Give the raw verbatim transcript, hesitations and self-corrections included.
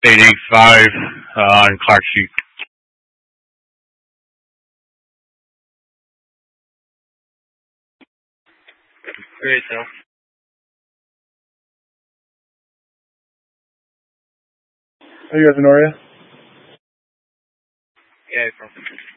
eight eight five uh, on Clark Street. Great, so. Are you guys in Oria? Yeah, from.